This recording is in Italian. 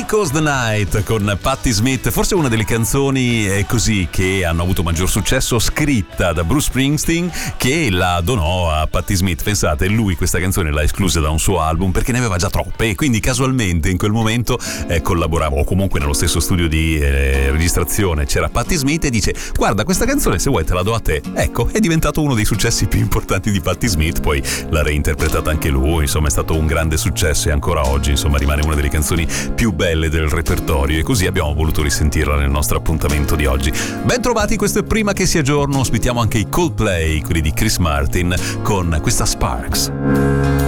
Because the Night con Patti Smith, forse una delle canzoni così che hanno avuto maggior successo, scritta da Bruce Springsteen, che la donò a Patti Smith. Pensate, lui questa canzone l'ha esclusa da un suo album perché ne aveva già troppe, e quindi casualmente in quel momento collaborava, o comunque nello stesso studio di registrazione c'era Patti Smith, e dice: guarda, questa canzone se vuoi te la do a te. Ecco, è diventato uno dei successi più importanti di Patti Smith, poi l'ha reinterpretata anche lui, insomma è stato un grande successo, e ancora oggi insomma rimane una delle canzoni più belle del repertorio, e così abbiamo voluto risentirla nel nostro appuntamento di oggi. Ben trovati, questo è Prima che sia giorno, ospitiamo anche i Coldplay, quelli di Chris Martin, con questa Sparks.